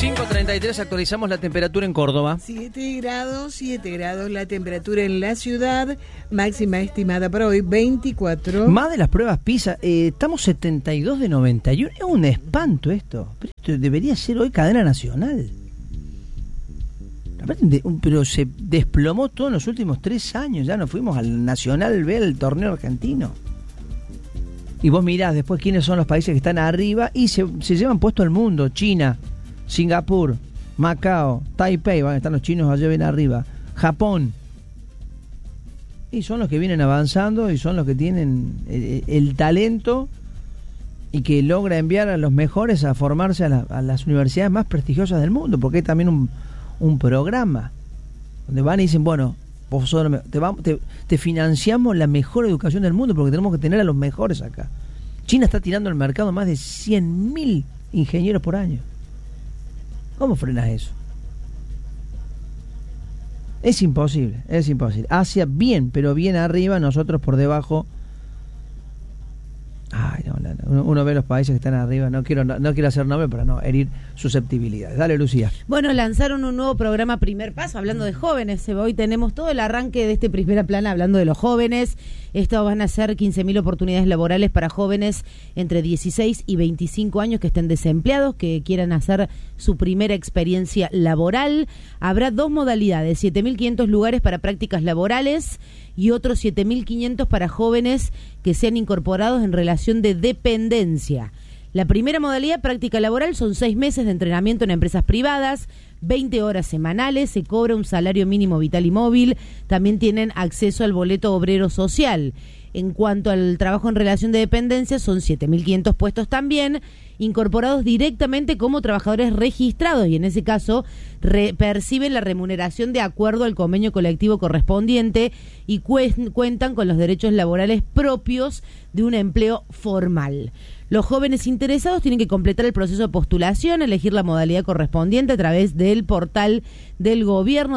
5:33, actualizamos la temperatura en Córdoba. 7 grados la temperatura en la ciudad, máxima estimada para hoy 24. Más de las pruebas PISA, estamos 72 de 91, es un espanto esto. Pero esto debería ser hoy cadena nacional. Pero se desplomó todo en los últimos 3 años, ya nos fuimos al Nacional B, al torneo argentino. Y vos mirás después quiénes son los países que están arriba y se llevan puesto al mundo. China, Singapur, Macao, Taipei, van a estar los chinos allá bien arriba, Japón. Y son los que vienen avanzando y son los que tienen el talento y que logra enviar a los mejores a formarse a las universidades más prestigiosas del mundo, porque hay también un programa donde van y dicen, bueno, vosotros te financiamos la mejor educación del mundo porque tenemos que tener a los mejores acá. China está tirando al mercado más de 100.000 ingenieros por año. ¿Cómo frenas eso? Es imposible. Asia bien, pero bien arriba, nosotros por debajo. Ay, no, uno ve los países que están arriba, no quiero hacer nombre para no herir susceptibilidades. Dale, Lucía. Bueno, lanzaron un nuevo programa Primer Paso, hablando de jóvenes. Hoy tenemos todo el arranque de este Primera Plana hablando de los jóvenes. Esto van a ser 15.000 oportunidades laborales para jóvenes entre 16 y 25 años que estén desempleados, que quieran hacer su primera experiencia laboral. Habrá 2 modalidades, 7.500 lugares para prácticas laborales y otros 7.500 para jóvenes que sean incorporados en relación de dependencia. La primera modalidad, práctica laboral, son 6 meses de entrenamiento en empresas privadas, 20 horas semanales, se cobra un salario mínimo vital y móvil, también tienen acceso al boleto obrero social. En cuanto al trabajo en relación de dependencia, son 7.500 puestos también, incorporados directamente como trabajadores registrados y en ese caso perciben la remuneración de acuerdo al convenio colectivo correspondiente y cuentan con los derechos laborales propios de un empleo formal. Los jóvenes interesados tienen que completar el proceso de postulación, elegir la modalidad correspondiente a través del portal del gobierno,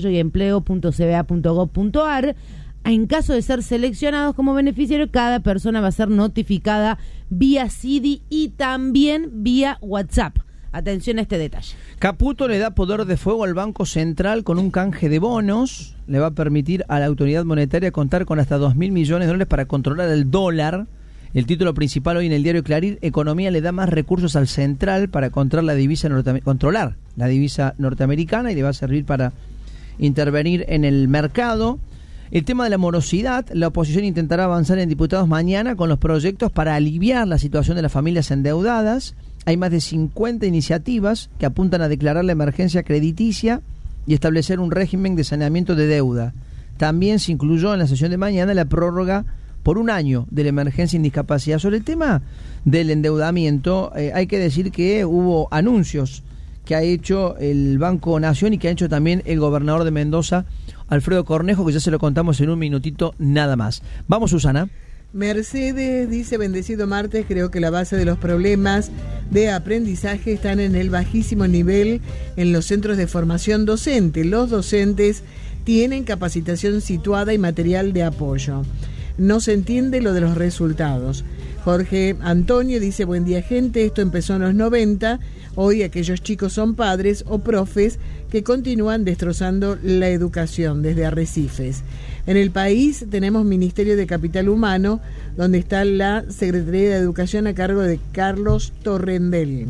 desarrolloyempleo.cba.gov.ar. En caso de ser seleccionados como beneficiario, cada persona va a ser notificada vía CIDI y también vía WhatsApp. Atención a este detalle. Caputo le da poder de fuego al Banco Central con un canje de bonos. Le va a permitir a la autoridad monetaria contar con hasta 2.000 millones de dólares para controlar el dólar. El título principal hoy en el diario Clarín, Economía le da más recursos al Central para controlar la divisa norteamericana y le va a servir para intervenir en el mercado. El tema de la morosidad, la oposición intentará avanzar en diputados mañana con los proyectos para aliviar la situación de las familias endeudadas. Hay más de 50 iniciativas que apuntan a declarar la emergencia crediticia y establecer un régimen de saneamiento de deuda. También se incluyó en la sesión de mañana la prórroga por 1 año de la emergencia en discapacidad. Sobre el tema del endeudamiento, hay que decir que hubo anuncios que ha hecho el Banco Nación y que ha hecho también el gobernador de Mendoza, Alfredo Cornejo, que ya se lo contamos en un minutito nada más. Vamos, Susana. Mercedes dice, bendecido martes, creo que la base de los problemas de aprendizaje están en el bajísimo nivel en los centros de formación docente. Los docentes tienen capacitación situada y material de apoyo. No se entiende lo de los resultados. Jorge Antonio dice, buen día gente, esto empezó en los 90, hoy aquellos chicos son padres o profes que continúan destrozando la educación desde Arrecifes. En el país tenemos Ministerio de Capital Humano, donde está la Secretaría de Educación a cargo de Carlos Torrendel.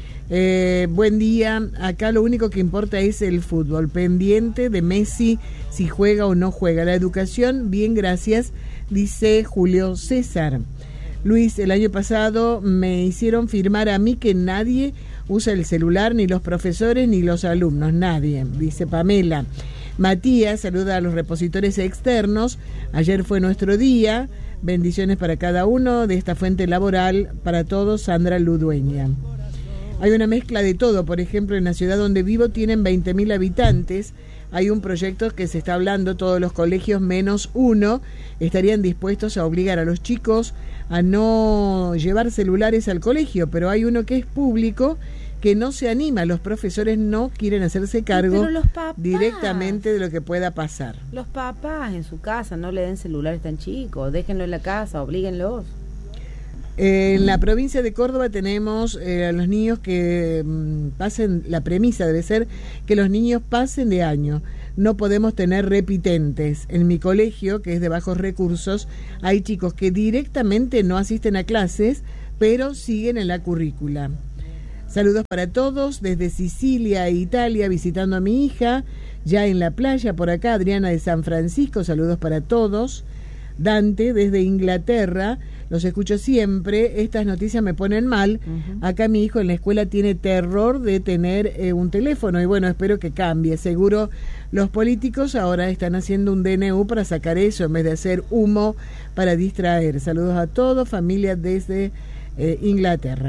Buen día, acá lo único que importa es el fútbol, pendiente de Messi si juega o no juega. La educación, bien, gracias, dice Julio César. Luis, el año pasado me hicieron firmar a mí que nadie usa el celular, ni los profesores ni los alumnos, nadie, dice Pamela. Matías saluda a los repositores externos, ayer fue nuestro día, bendiciones para cada uno de esta fuente laboral, para todos, Sandra Ludueña. Hay una mezcla de todo, por ejemplo, en la ciudad donde vivo tienen 20.000 habitantes, hay un proyecto que se está hablando, todos los colegios menos uno estarían dispuestos a obligar a los chicos a no llevar celulares al colegio, pero hay uno que es público que no se anima, los profesores no quieren hacerse cargo pero los papás, directamente de lo que pueda pasar. Los papás en su casa no le den celulares tan chicos, déjenlo en la casa, oblíguenlos. En la provincia de Córdoba tenemos a los niños que pasen, la premisa debe ser que los niños pasen de año. No podemos tener repitentes. En mi colegio, que es de bajos recursos, hay chicos que directamente no asisten a clases, pero siguen en la currícula. Saludos para todos, desde Sicilia, Italia, visitando a mi hija, ya en la playa, por acá, Adriana de San Francisco, saludos para todos. Dante, desde Inglaterra, los escucho siempre, estas noticias me ponen mal. Acá mi hijo en la escuela tiene terror de tener un teléfono, y bueno, espero que cambie. Seguro los políticos ahora están haciendo un DNU para sacar eso, en vez de hacer humo para distraer. Saludos a todos, familia desde Inglaterra.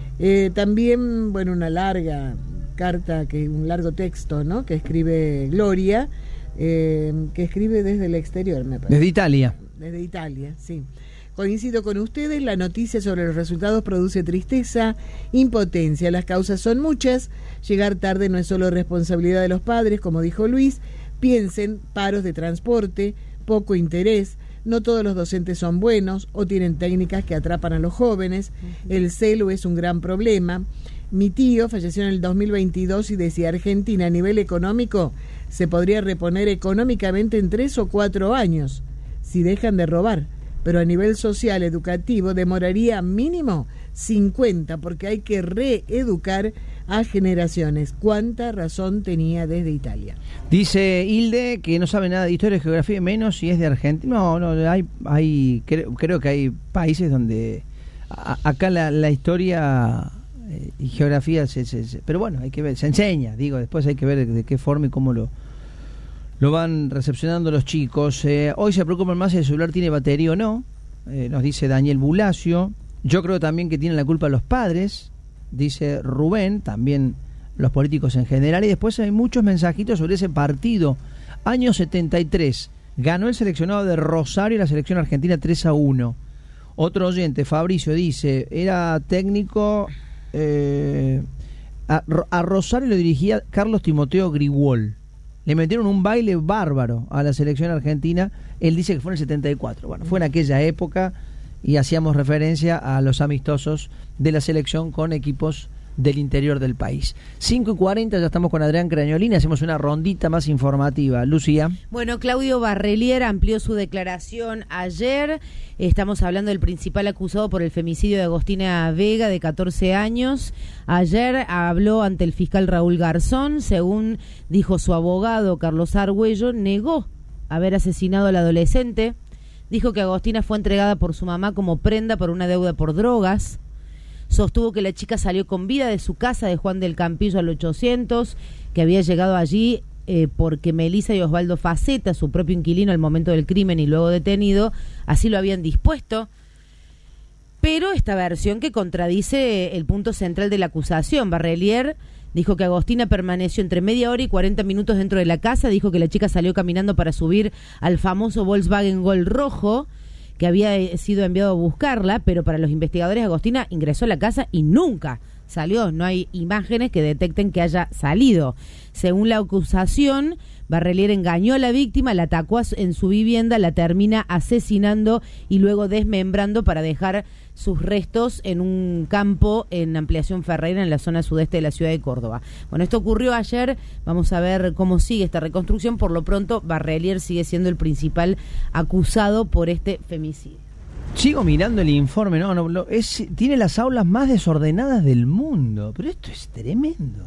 También, bueno, una larga carta, un largo texto, ¿no?, que escribe Gloria, que escribe desde el exterior, me parece. Desde Italia. Desde Italia, sí. Coincido con ustedes, la noticia sobre los resultados produce tristeza, impotencia. Las causas son muchas. Llegar tarde no es solo responsabilidad de los padres, como dijo Luis. Piensen, paros de transporte, poco interés. No todos los docentes son buenos o tienen técnicas que atrapan a los jóvenes. El celo es un gran problema. Mi tío falleció en el 2022 y decía, Argentina a nivel económico se podría reponer económicamente en 3 o 4 años, si dejan de robar. Pero a nivel social, educativo, demoraría mínimo 50, porque hay que reeducar a generaciones. ¿Cuánta razón tenía desde Italia? Dice Hilde que no sabe nada de historia y geografía, menos si es de Argentina. No, creo que hay países donde acá la historia y geografía pero bueno, hay que ver, se enseña, después hay que ver de qué forma y cómo lo van recepcionando los chicos. Hoy se preocupan más si el celular tiene batería o no, nos dice Daniel Bulacio. Yo creo también que tienen la culpa los padres, dice Rubén, también los políticos en general. Y después hay muchos mensajitos sobre ese partido. Año 73, ganó el seleccionado de Rosario y la selección argentina 3-1. Otro oyente, Fabricio, dice, era técnico, a Rosario lo dirigía Carlos Timoteo Grigol. Le metieron un baile bárbaro a la selección argentina. Él dice que fue en el 74. Bueno, fue en aquella época y hacíamos referencia a los amistosos de la selección con equipos del interior del país. 5:40, ya estamos con Adrián Crañolini, hacemos una rondita más informativa. Lucía. Bueno, Claudio Barrelier amplió su declaración ayer. Estamos hablando del principal acusado por el femicidio de Agostina Vega, de 14 años. Ayer habló ante el fiscal Raúl Garzón. Según dijo su abogado, Carlos Argüello, negó haber asesinado al adolescente. Dijo que Agostina fue entregada por su mamá como prenda por una deuda por drogas. Sostuvo que la chica salió con vida de su casa de Juan del Campillo al 800, que había llegado allí porque Melissa y Osvaldo Faceta, su propio inquilino al momento del crimen y luego detenido, así lo habían dispuesto. Pero esta versión que contradice el punto central de la acusación. Barrelier dijo que Agostina permaneció entre media hora y 40 minutos dentro de la casa. Dijo que la chica salió caminando para subir al famoso Volkswagen Gol rojo, que había sido enviado a buscarla, pero para los investigadores Agostina ingresó a la casa y nunca salió. No hay imágenes que detecten que haya salido. Según la acusación, Barrelier engañó a la víctima, la atacó en su vivienda, la termina asesinando y luego desmembrando para dejar sus restos en un campo en Ampliación Ferreira, en la zona sudeste de la ciudad de Córdoba. Bueno, esto ocurrió ayer, vamos a ver cómo sigue esta reconstrucción. Por lo pronto, Barrelier sigue siendo el principal acusado por este femicidio. Sigo mirando el informe, tiene las aulas más desordenadas del mundo, pero esto es tremendo.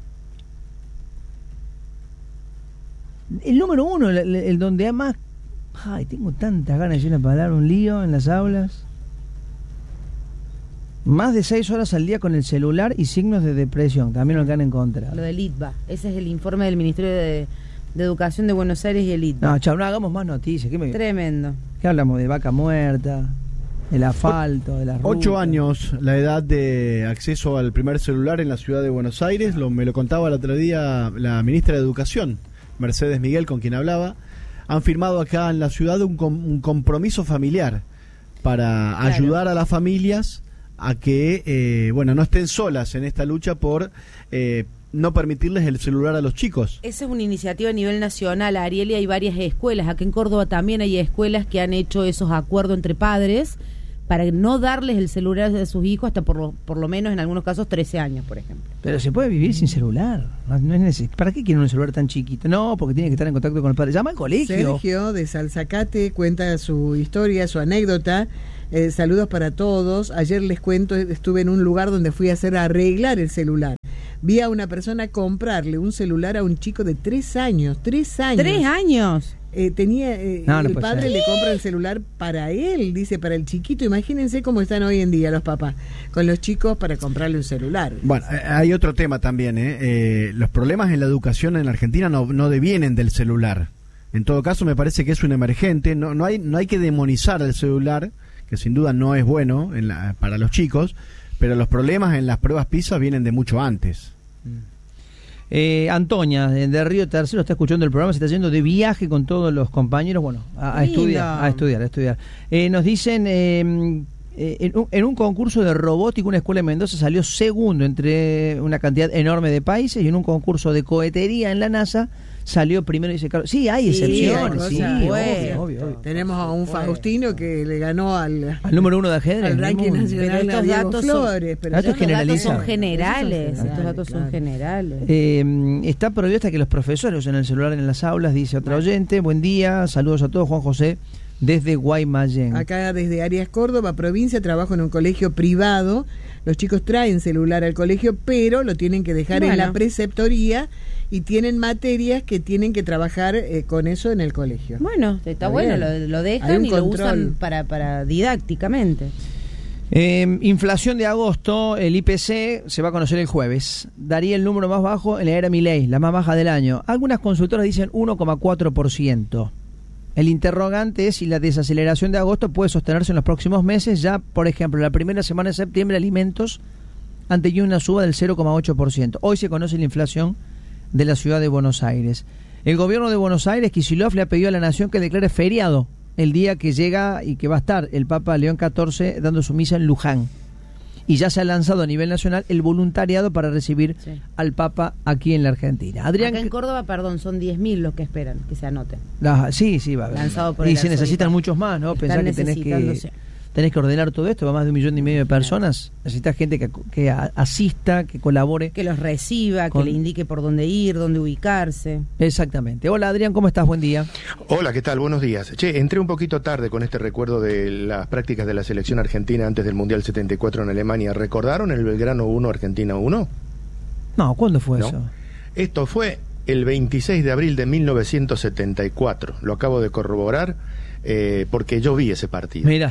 El número 1, el donde hay más... Ay, tengo tantas ganas de para dar un lío en las aulas. Más de 6 horas al día con el celular y signos de depresión, también lo que han encontrado. Lo del ITBA, ese es el informe del Ministerio de Educación de Buenos Aires y el ITBA. No, chao, no hagamos más noticias. Tremendo. ¿Qué hablamos? De vaca muerta, del asfalto, de las rutas. 8 años la edad de acceso al primer celular en la ciudad de Buenos Aires. Me lo contaba el otro día la ministra de Educación, Mercedes Miguel, con quien hablaba. Han firmado acá en la ciudad un compromiso familiar para ayudar a las familias a que no estén solas en esta lucha por no permitirles el celular a los chicos. Esa es una iniciativa a nivel nacional, Ariel, y hay varias escuelas. Acá en Córdoba también hay escuelas que han hecho esos acuerdos entre padres para no darles el celular a sus hijos hasta por lo menos en algunos casos 13 años, por ejemplo. Pero se puede vivir sin celular. No es necesario. ¿Para qué quieren un celular tan chiquito? No, porque tiene que estar en contacto con el padre. Llama al colegio. Sergio de Salzacate cuenta su historia, su anécdota. Saludos para todos. Ayer les cuento, estuve en un lugar donde fui a arreglar el celular. Vi a una persona comprarle un celular a un chico de 3 años. 3 años. 3 años. El padre le compra el celular para él, dice, para el chiquito. Imagínense cómo están hoy en día los papás con los chicos para comprarle un celular. Bueno, hay otro tema también, los problemas en la educación en Argentina no devienen del celular. En todo caso, me parece que es un emergente. No hay que demonizar el celular, que sin duda no es bueno para los chicos, pero los problemas en las pruebas PISA vienen de mucho antes. Antonia de Río Tercero está escuchando el programa, se está yendo de viaje con todos los compañeros, bueno, a estudiar. Nos dicen, en un concurso de robótica, una escuela en Mendoza salió segundo entre una cantidad enorme de países, y en un concurso de cohetería en la NASA salió primero, dice Carlos. Sí, hay excepciones. Sí, obvio. Tenemos a un Faustino que le ganó al número 1 de ajedrez, al ranking nacional de Diego Flores. Pero estos datos son generales. Estos datos son generales. Está prohibido hasta que los profesores usen el celular en las aulas, dice otra oyente. Buen día, saludos a todos. Juan José desde Guaymallén. Acá desde Arias, Córdoba, provincia, trabajo en un colegio privado. Los chicos traen celular al colegio, pero lo tienen que dejar en la preceptoría, y tienen materias que tienen que trabajar con eso en el colegio. Bueno, está bueno, lo dejan y control. Lo usan para didácticamente. Inflación de agosto, el IPC se va a conocer el jueves. Daría el número más bajo en la era Milei, la más baja del año. Algunas consultoras dicen 1,4%. El interrogante es si la desaceleración de agosto puede sostenerse en los próximos meses. Ya, por ejemplo, la primera semana de septiembre, alimentos han tenido una suba del 0,8%. Hoy se conoce la inflación de la ciudad de Buenos Aires. El gobierno de Buenos Aires, Kicillof, le ha pedido a la nación que declare feriado el día que llega y que va a estar el Papa León XIV dando su misa en Luján. Y ya se ha lanzado a nivel nacional el voluntariado para recibir al Papa aquí en la Argentina. Adrián, acá en Córdoba, son 10.000 los que esperan que se anoten. Sí, va a haber. Lanzado por y se necesitan muchos más, ¿no? Pensar que tenés que ordenar todo esto, va más de 1,5 millones de personas. Necesitas gente que asista, que colabore. Que los reciba, que le indique por dónde ir, dónde ubicarse. Exactamente. Hola Adrián, ¿cómo estás? Buen día. Hola, ¿qué tal? Buenos días. Entré un poquito tarde con este recuerdo de las prácticas de la selección argentina antes del Mundial 74 en Alemania. ¿Recordaron el Belgrano 1, Argentina 1? No, ¿cuándo fue eso? Esto fue el 26 de abril de 1974. Lo acabo de corroborar porque yo vi ese partido. Mira.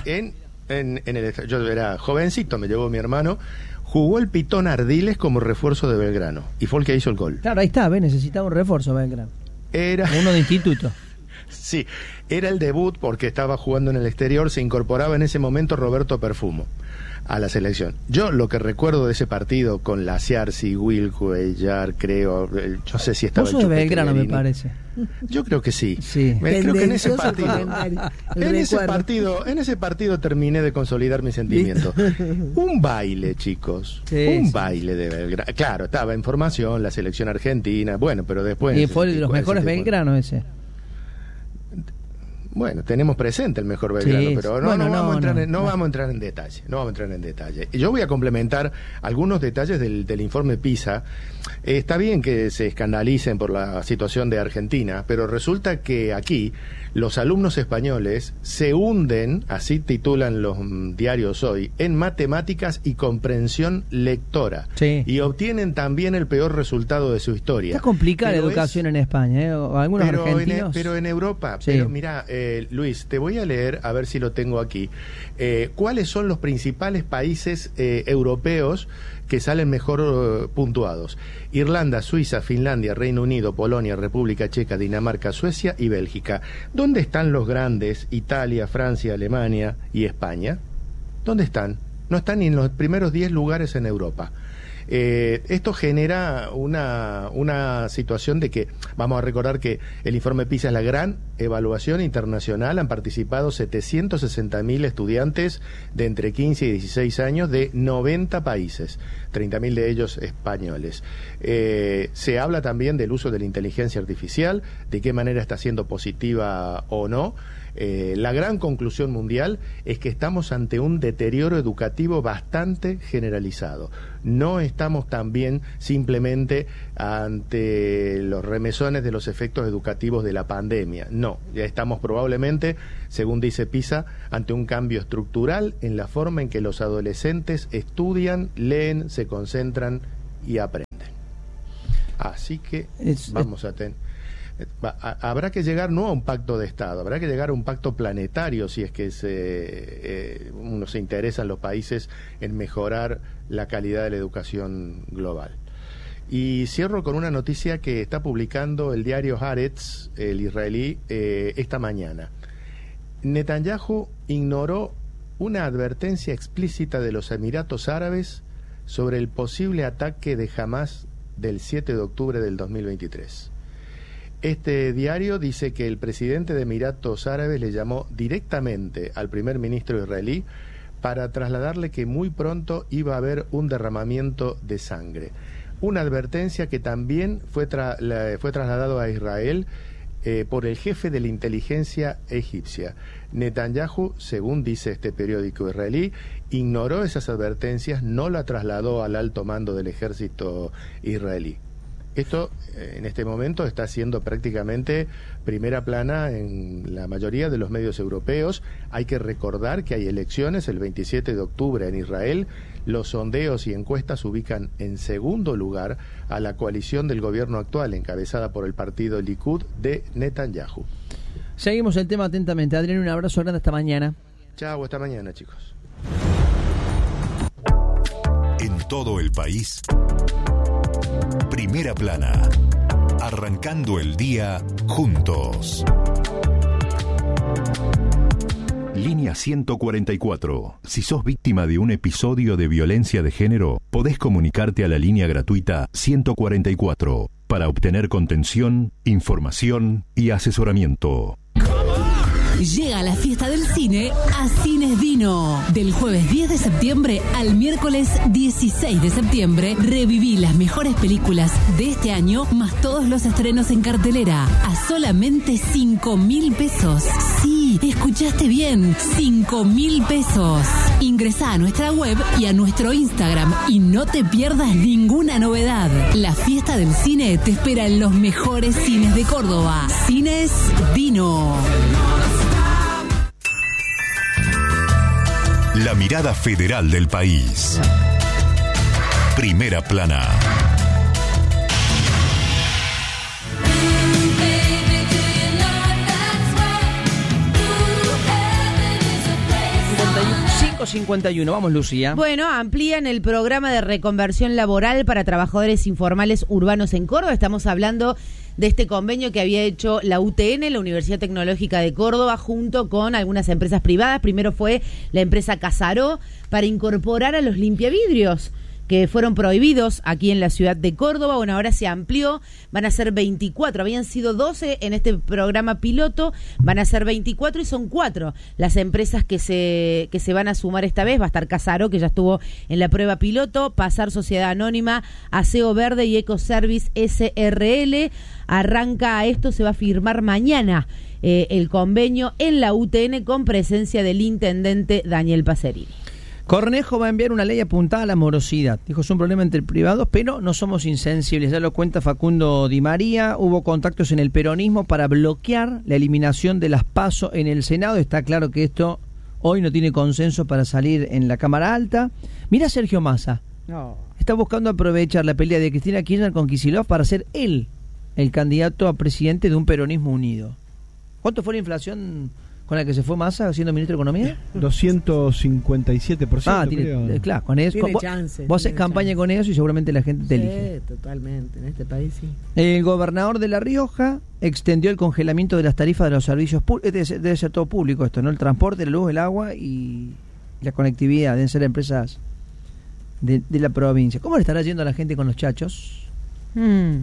Yo era jovencito, me llevó mi hermano. Jugó el Pitón Ardiles como refuerzo de Belgrano y fue el que hizo el gol. Claro, ahí está, necesitaba un refuerzo Belgrano. Era uno de instituto. Sí, era el debut porque estaba jugando en el exterior. Se incorporaba en ese momento Roberto Perfumo a la selección. Yo lo que recuerdo de ese partido con Laciarci, Wilcuellar, creo, yo sé si estaba el Chupete de Belgrano, me parece. Yo creo que sí. Creo que en ese partido terminé de consolidar mi sentimiento. Un baile, chicos. Un baile de Belgrano. Claro, estaba en formación la selección argentina, bueno, pero después... Y fue de los mejores Belgrano ese. Bueno, tenemos presente el mejor Belgrano, pero no vamos a entrar en detalle. Yo voy a complementar algunos detalles del informe PISA. Está bien que se escandalicen por la situación de Argentina, pero resulta que aquí los alumnos españoles se hunden, así titulan los diarios hoy, en matemáticas y comprensión lectora. Y obtienen también el peor resultado de su historia. Está complicada la educación en España, algunos argentinos. Pero en Europa, pero mira, Luis, te voy a leer, a ver si lo tengo aquí, cuáles son los principales países europeos que salen mejor puntuados. Irlanda, Suiza, Finlandia, Reino Unido, Polonia, República Checa, Dinamarca, Suecia y Bélgica. ¿Dónde están los grandes? Italia, Francia, Alemania y España. ¿Dónde están? No están ni en los primeros 10 lugares en Europa. Esto genera una situación de que, vamos a recordar que el informe PISA es la gran evaluación internacional. Han participado 760.000 estudiantes de entre 15 y 16 años de 90 países, 30.000 de ellos españoles. Se habla también del uso de la inteligencia artificial, de qué manera está siendo positiva o no. La gran conclusión mundial es que estamos ante un deterioro educativo bastante generalizado. No estamos también simplemente ante los remesones de los efectos educativos de la pandemia. No, ya estamos probablemente, según dice PISA, ante un cambio estructural en la forma en que los adolescentes estudian, leen, se concentran y aprenden. Así que vamos a tener... Habrá que llegar no a un pacto de Estado, habrá que llegar a un pacto planetario si es que uno se interesa en los países en mejorar la calidad de la educación global. Y cierro con una noticia que está publicando el diario Haaretz, el israelí, esta mañana. Netanyahu ignoró una advertencia explícita de los Emiratos Árabes sobre el posible ataque de Hamás del 7 de octubre del 2023. Este diario dice que el presidente de Emiratos Árabes le llamó directamente al primer ministro israelí para trasladarle que muy pronto iba a haber un derramamiento de sangre. Una advertencia que también fue trasladado a Israel por el jefe de la inteligencia egipcia. Netanyahu, según dice este periódico israelí, ignoró esas advertencias, no la trasladó al alto mando del ejército israelí. Esto, en este momento, está siendo prácticamente primera plana en la mayoría de los medios europeos. Hay que recordar que hay elecciones el 27 de octubre en Israel. Los sondeos y encuestas ubican en segundo lugar a la coalición del gobierno actual, encabezada por el partido Likud de Netanyahu. Seguimos el tema atentamente. Adrián, un abrazo grande, hasta mañana. Chao, hasta mañana, chicos. En todo el país, Primera Plana, arrancando el día juntos. Línea 144. Si sos víctima de un episodio de violencia de género, podés comunicarte a la línea gratuita 144 para obtener contención, información y asesoramiento. Llega la fiesta del cine a Cines Dino. Del jueves 10 de septiembre al miércoles 16 de septiembre, reviví las mejores películas de este año, más todos los estrenos en cartelera, a solamente 5.000 pesos. Sí, escuchaste bien, 5.000 pesos. Ingresá a nuestra web y a nuestro Instagram y no te pierdas ninguna novedad. La fiesta del cine te espera en los mejores cines de Córdoba. Cines Dino. La mirada federal del país. Primera Plana. .51, vamos Lucía. Bueno, amplían el programa de reconversión laboral para trabajadores informales urbanos en Córdoba. Estamos hablando de este convenio que había hecho la UTN, la Universidad Tecnológica de Córdoba, junto con algunas empresas privadas. Primero fue la empresa Casaró, para incorporar a los limpiavidrios que fueron prohibidos aquí en la ciudad de Córdoba. Bueno, ahora se amplió, van a ser 24, habían sido 12 en este programa piloto, van a ser 24 y son 4 las empresas que se van a sumar esta vez. Va a estar Casaró, que ya estuvo en la prueba piloto, Pasar Sociedad Anónima, Aseo Verde y Ecoservice SRL. Arranca esto, se va a firmar mañana el convenio en la UTN con presencia del intendente Daniel Pacerini. Cornejo va a enviar una ley apuntada a la morosidad. Dijo, es un problema entre privados, pero no somos insensibles. Ya lo cuenta Facundo Di María. Hubo contactos en el peronismo para bloquear la eliminación de las PASO en el Senado. Está claro que esto hoy no tiene consenso para salir en la Cámara Alta. Mira Sergio Massa. No. Está buscando aprovechar la pelea de Cristina Kirchner con Kicillof para ser él el candidato a presidente de un peronismo unido. ¿Cuánto fue la inflación con la que se fue Massa siendo ministro de Economía? 257%. Tiene, claro, con eso. Vos haces campaña con ellos y seguramente la gente te elige. Sí, totalmente. En este país sí. El gobernador de La Rioja extendió el congelamiento de las tarifas de los servicios públicos. Debe ser todo público esto, ¿no? El transporte, la luz, el agua y la conectividad. Deben ser empresas de la provincia. ¿Cómo le estará yendo a la gente con los chachos? Bueno,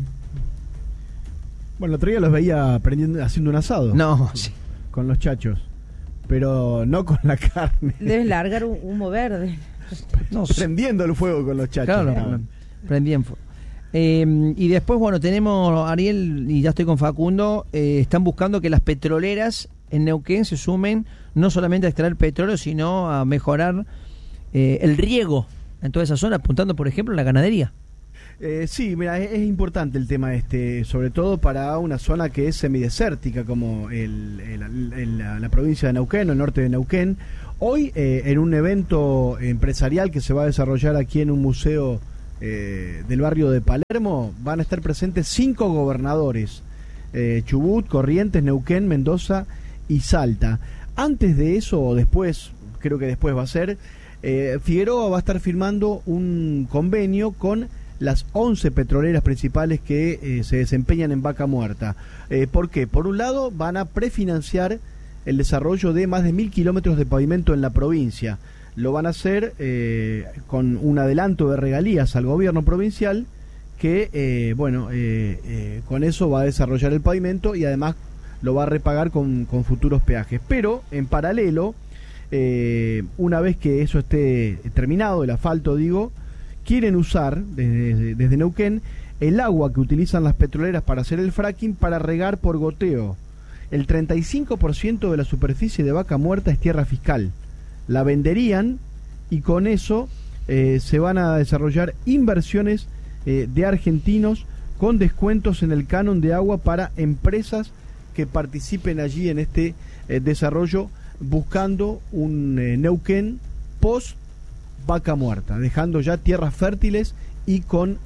el otro día los veía haciendo un asado. No, sí. Con los chachos, pero no con la carne. Debes largar un humo verde. No, prendiendo el fuego con los chachos. Claro, prendían fuego. Y después, bueno, tenemos Ariel, y ya estoy con Facundo, están buscando que las petroleras en Neuquén se sumen no solamente a extraer petróleo, sino a mejorar el riego en toda esa zona, apuntando, por ejemplo, a la ganadería. Sí, mira, es importante el tema sobre todo para una zona que es semidesértica como la provincia de Neuquén o el norte de Neuquén. Hoy, en un evento empresarial que se va a desarrollar aquí en un museo del barrio de Palermo, van a estar presentes 5 gobernadores: Chubut, Corrientes, Neuquén, Mendoza y Salta. Antes de eso, o después, creo que después va a ser, Figueroa va a estar firmando un convenio con las 11 petroleras principales que se desempeñan en Vaca Muerta. ¿Por qué? Por un lado, van a prefinanciar el desarrollo de más de 1.000 kilómetros de pavimento en la provincia. Lo van a hacer con un adelanto de regalías al gobierno provincial que, con eso va a desarrollar el pavimento y además lo va a repagar con futuros peajes. Pero, en paralelo, una vez que eso esté terminado, el asfalto, quieren usar desde Neuquén el agua que utilizan las petroleras para hacer el fracking para regar por goteo. El 35% de la superficie de Vaca Muerta es tierra fiscal. La venderían y con eso se van a desarrollar inversiones de argentinos con descuentos en el canon de agua para empresas que participen allí en este desarrollo, buscando un Neuquén post Vaca Muerta, dejando ya tierras fértiles y con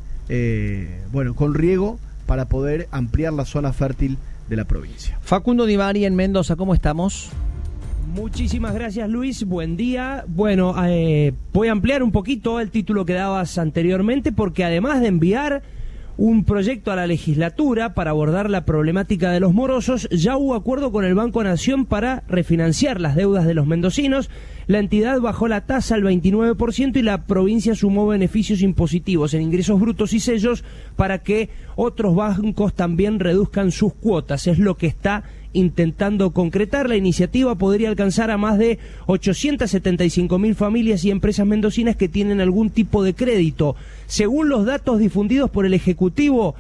riego para poder ampliar la zona fértil de la provincia. Facundo Di María en Mendoza, ¿cómo estamos? Muchísimas gracias, Luis, buen día. Bueno, voy a ampliar un poquito el título que dabas anteriormente, porque además de enviar un proyecto a la legislatura para abordar la problemática de los morosos, ya hubo acuerdo con el Banco Nación para refinanciar las deudas de los mendocinos. La entidad bajó la tasa al 29% y la provincia sumó beneficios impositivos en ingresos brutos y sellos para que otros bancos también reduzcan sus cuotas. Es lo que está intentando concretar. La iniciativa podría alcanzar a más de 875.000 familias y empresas mendocinas que tienen algún tipo de crédito. Según los datos difundidos por el Ejecutivo,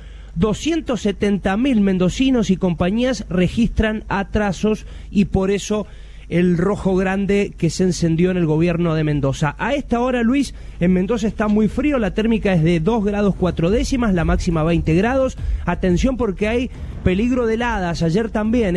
270.000 mendocinos y compañías registran atrasos y por eso el rojo grande que se encendió en el gobierno de Mendoza. A esta hora, Luis, en Mendoza está muy frío, la térmica es de 2 grados 4 décimas, la máxima 20 grados. Atención porque hay peligro de heladas, ayer también,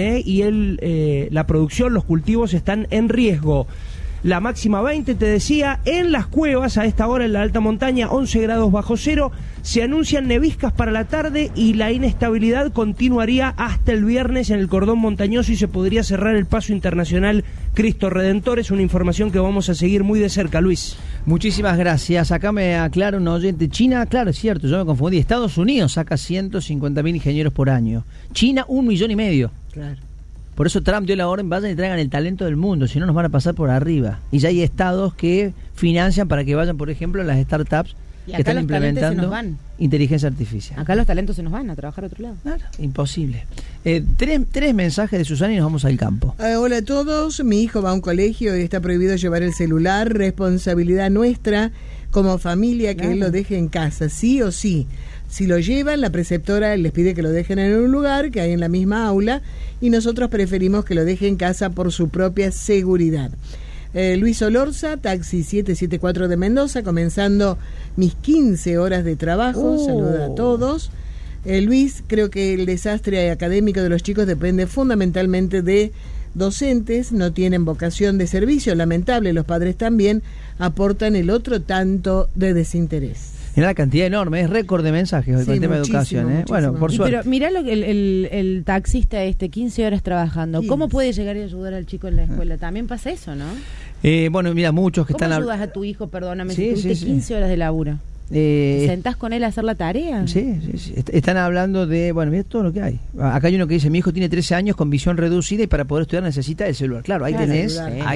y la producción, los cultivos están en riesgo. La máxima 20, te decía, en las cuevas, a esta hora en la alta montaña, 11 grados bajo cero, se anuncian neviscas para la tarde y la inestabilidad continuaría hasta el viernes en el cordón montañoso y se podría cerrar el paso internacional Cristo Redentor. Es una información que vamos a seguir muy de cerca, Luis. Muchísimas gracias. Acá me aclara un oyente. China, claro, es cierto, yo me confundí. Estados Unidos saca 150.000 ingenieros por año. China, 1,5 millones. Claro. Por eso Trump dio la orden, vayan y traigan el talento del mundo, si no nos van a pasar por arriba. Y ya hay estados que financian para que vayan, por ejemplo, las startups que están implementando inteligencia artificial. Acá los talentos se nos van a trabajar a otro lado. Claro, imposible. Tres mensajes de Susana y nos vamos al campo. Hola a todos, mi hijo va a un colegio y está prohibido llevar el celular, responsabilidad nuestra como familia que él lo deje en casa, sí o sí. Si lo llevan, la preceptora les pide que lo dejen en un lugar que hay en la misma aula y nosotros preferimos que lo deje en casa por su propia seguridad. Luis Olorza, taxi 774 de Mendoza, comenzando mis 15 horas de trabajo. Saluda a todos. Luis, creo que el desastre académico de los chicos depende fundamentalmente de docentes, no tienen vocación de servicio, lamentable, los padres también aportan el otro tanto de desinterés. Era la cantidad enorme, es récord de mensajes hoy con el tema de educación. Bueno, por suerte. Pero mirá lo que el taxista 15 horas trabajando, ¿cómo puede llegar y ayudar al chico en la escuela? También pasa eso, ¿no? Bueno, mira, muchos que ¿Cómo ayudas a tu hijo, perdóname, si tuviste 15 horas de laburo? ¿Te sentás con él a hacer la tarea? Sí. Están hablando de, bueno, mira todo lo que hay. Acá hay uno que dice, mi hijo tiene 13 años con visión reducida y para poder estudiar necesita el celular. Claro, ahí tenés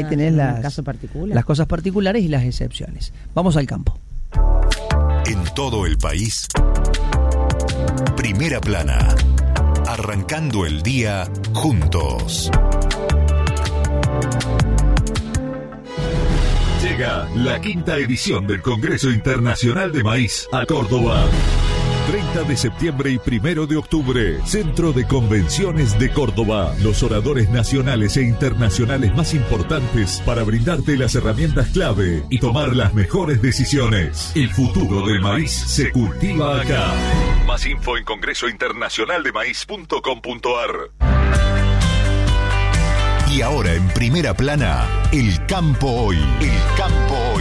las cosas particulares y las excepciones. Vamos al campo. En todo el país, Primera Plana, arrancando el día juntos. Llega la 5ª edición del Congreso Internacional de Maíz a Córdoba. 30 de septiembre y 1 de octubre, Centro de Convenciones de Córdoba. Los oradores nacionales e internacionales más importantes para brindarte las herramientas clave y tomar las mejores decisiones. El futuro del maíz se cultiva acá. Más info en congresointernacionaldemaíz.com.ar. Y ahora en primera plana, El Campo Hoy. El Campo Hoy.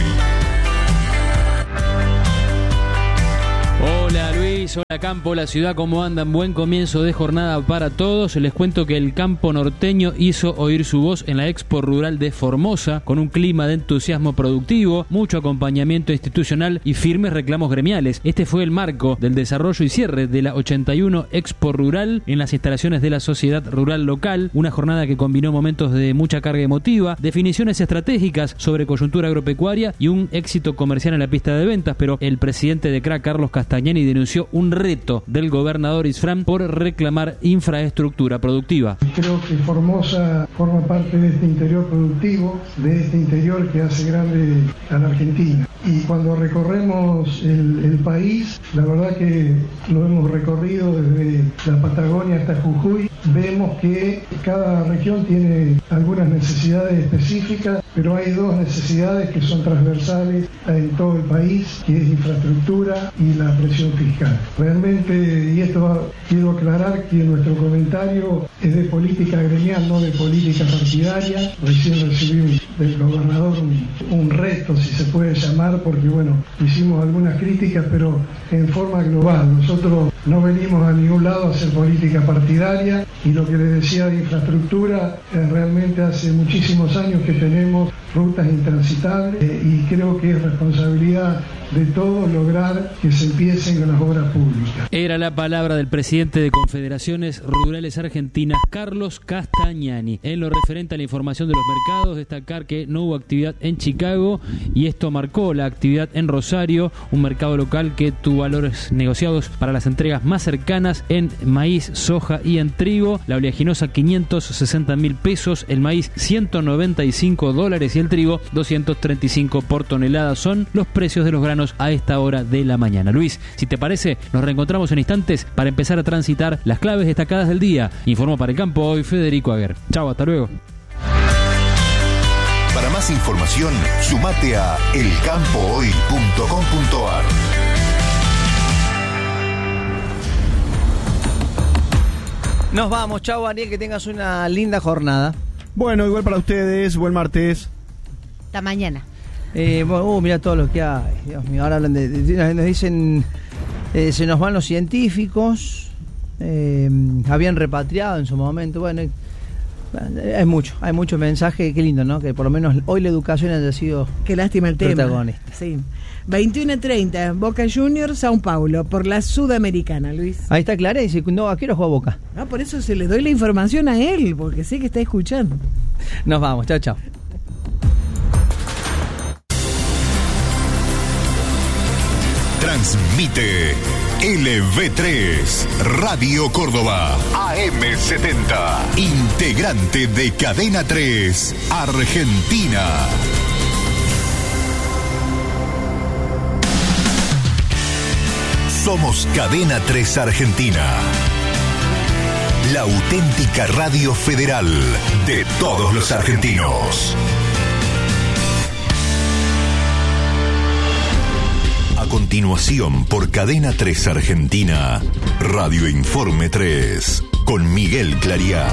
Hola Luis, hola Campo, la ciudad, ¿cómo andan? Buen comienzo de jornada para todos. Les cuento que el campo norteño hizo oír su voz en la Expo Rural de Formosa, con un clima de entusiasmo productivo, mucho acompañamiento institucional y firmes reclamos gremiales. Este fue el marco del desarrollo y cierre de la 81 Expo Rural en las instalaciones de la Sociedad Rural Local, una jornada que combinó momentos de mucha carga emotiva, definiciones estratégicas sobre coyuntura agropecuaria y un éxito comercial en la pista de ventas, pero el presidente de CRA, Carlos Castañani, denunció un reto del gobernador Isfrán por reclamar infraestructura productiva. Creo que Formosa forma parte de este interior productivo, de este interior que hace grande a la Argentina. Y cuando recorremos el país, la verdad que lo hemos recorrido desde la Patagonia hasta Jujuy, vemos que cada región tiene algunas necesidades específicas, pero hay dos necesidades que son transversales en todo el país, que es infraestructura y la presión fiscal. Realmente, y esto quiero aclarar que nuestro comentario es de política gremial, no de política partidaria. Recién recibí del gobernador un reto, si se puede llamar, porque bueno, hicimos algunas críticas, pero en forma global. Nosotros no venimos a ningún lado a hacer política partidaria, y lo que les decía de infraestructura, realmente hace muchísimos años que tenemos rutas intransitables, y creo que es responsabilidad de todos lograr que se empiecen con las obras públicas. Era la palabra del presidente de Confederaciones Rurales Argentinas, Carlos Castañani. En lo referente a la información de los mercados, destacar que no hubo actividad en Chicago, y esto marcó la actividad en Rosario, un mercado local que tuvo valores negociados para las entregas más cercanas en maíz, soja y en trigo. La oleaginosa 560.000 pesos, el maíz $195 y el trigo 235 por tonelada. Son los precios de los granos a esta hora de la mañana. Luis, si te parece, nos reencontramos en instantes para empezar a transitar las claves destacadas del día. Informó para El Campo Hoy Federico Aguer. Chau, hasta luego. Para más información, sumate a elcampohoy.com.ar. Nos vamos, chau Ariel, que tengas una linda jornada. Bueno, igual para ustedes, buen martes. Hasta mañana. Mira todo lo que hay. Dios mío, ahora hablan nos dicen, se nos van los científicos, habían repatriado en su momento. Bueno, hay mucho mensaje. Qué lindo, ¿no? Que por lo menos hoy la educación haya sido, qué lástima el protagonista. Sí. 21:30, Boca Juniors, São Paulo, por la Sudamericana, Luis. Ahí está Clara y dice, no, ¿a qué hora juega Boca? Ah, por eso se le doy la información a él, porque sé que está escuchando. Nos vamos, chao, chao. Transmite LV3, Radio Córdoba, AM70, integrante de Cadena 3, Argentina. Somos Cadena 3 Argentina, la auténtica radio federal de todos los argentinos. A continuación, por Cadena 3 Argentina, Radio Informe 3, con Miguel Clariá.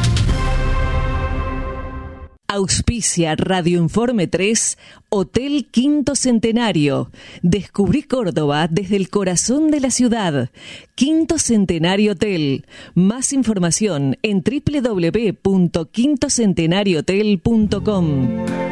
Auspicia Radio Informe 3, Hotel Quinto Centenario. Descubrí Córdoba desde el corazón de la ciudad. Quinto Centenario Hotel. Más información en www.quintocentenariohotel.com.